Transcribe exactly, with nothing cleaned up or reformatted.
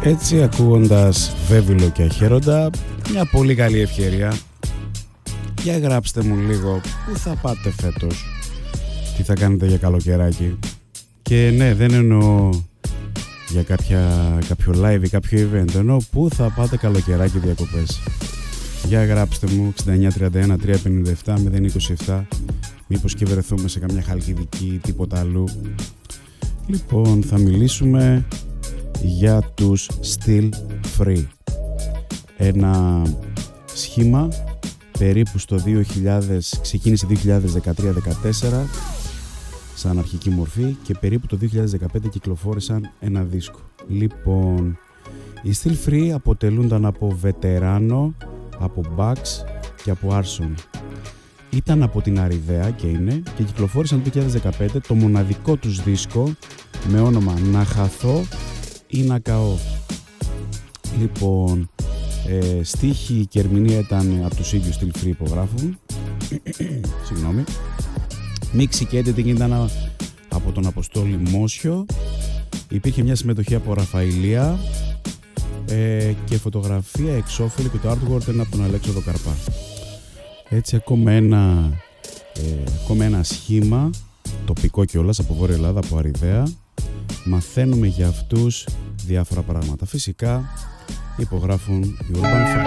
Έτσι, ακούγοντας Βέβυλο και Αχέροντα, μια πολύ καλή ευκαιρία. Για γράψτε μου λίγο πού θα πάτε φέτος, τι θα κάνετε για καλοκαιράκι. Και ναι, δεν εννοώ για κάποια, κάποιο live ή κάποιο event, εννοώ πού θα πάτε καλοκαιράκι διακοπές. Για γράψτε μου εξήντα εννιά τριάντα ένα τριακόσια πενήντα επτά μηδέν είκοσι επτά, μήπως και βρεθούμε σε καμιά Χαλκιδική, τίποτα αλλού. Λοιπόν, θα μιλήσουμε για τους Still Free. Ένα σχήμα περίπου στο δύο χιλιάδες, ξεκίνησε δύο χιλιάδες δεκατρία δεκατέσσερα σαν αρχική μορφή και περίπου το δύο χιλιάδες δεκαπέντε κυκλοφόρησαν ένα δίσκο. Λοιπόν, οι Still Free αποτελούνταν από Βετεράνο, από Bugs και από Arson. Ήταν από την Αριδαία και είναι και κυκλοφόρησαν το δύο χιλιάδες δεκαπέντε το μοναδικό τους δίσκο με όνομα «Να χαθώ ή να καώ». Λοιπόν, ε, στίχη και ερμηνεία ήταν από τους ίδιους Still Free υπογράφουν. Συγγνώμη. Μίξη και editing ήταν από τον Αποστόλη Μόσιο. Υπήρχε μια συμμετοχή από Ραφαηλία ε, και φωτογραφία εξώφυλλη και το artwork ήταν από τον Αλέξανδρο Καρπά. Έτσι ακόμα ένα, ε, ακόμα ένα σχήμα τοπικό κιόλας από Βόρεια Ελλάδα, από Αριδαία. Μαθαίνουμε για αυτούς διάφορα πράγματα. Φυσικά υπογράφουν οι Urban